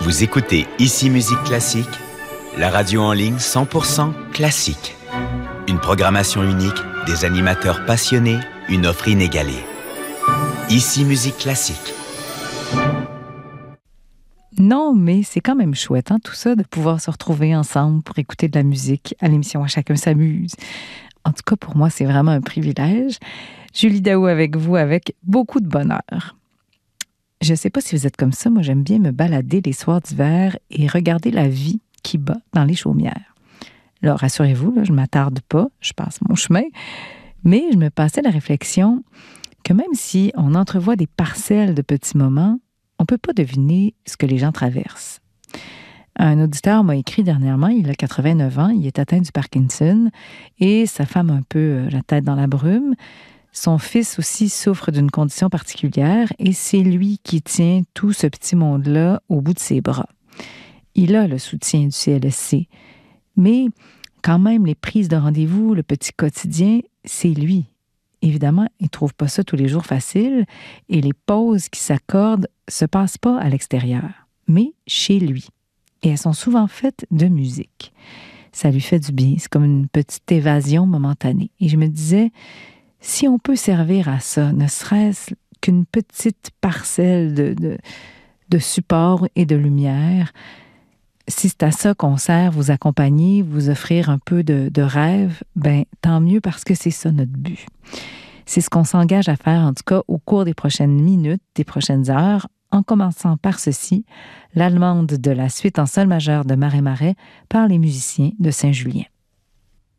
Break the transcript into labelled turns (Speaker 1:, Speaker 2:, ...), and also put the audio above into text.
Speaker 1: Vous écoutez Ici Musique Classique, la radio en ligne 100% classique. Une programmation unique, des animateurs passionnés, une offre inégalée. Ici Musique Classique.
Speaker 2: Non, mais c'est quand même chouette, hein, tout ça, de pouvoir se retrouver ensemble pour écouter de la musique à l'émission À chacun s'amuse. En tout cas, pour moi, c'est vraiment un privilège. Julie Daou avec vous, avec beaucoup de bonheur. Je ne sais pas si vous êtes comme ça, moi j'aime bien me balader les soirs d'hiver et regarder la vie qui bat dans les chaumières. Alors, rassurez-vous, là, je ne m'attarde pas, je passe mon chemin, mais je me passais la réflexion que même si on entrevoit des parcelles de petits moments, on ne peut pas deviner ce que les gens traversent. Un auditeur m'a écrit dernièrement, il a 89 ans, il est atteint du Parkinson et sa femme un peu la tête dans la brume. Son fils aussi souffre d'une condition particulière et c'est lui qui tient tout ce petit monde-là au bout de ses bras. Il a le soutien du CLSC, mais quand même les prises de rendez-vous, le petit quotidien, c'est lui. Évidemment, il ne trouve pas ça tous les jours facile et les pauses qui s'accordent ne se passent pas à l'extérieur, mais chez lui. Et elles sont souvent faites de musique. Ça lui fait du bien, c'est comme une petite évasion momentanée. Et je me disais, si on peut servir à ça, ne serait-ce qu'une petite parcelle de support et de lumière, si c'est à ça qu'on sert, vous accompagner, vous offrir un peu de rêve, ben tant mieux parce que c'est ça notre but. C'est ce qu'on s'engage à faire, en tout cas, au cours des prochaines minutes, des prochaines heures, en commençant par ceci, l'allemande de la suite en sol majeur de Marais par les musiciens de Saint-Julien.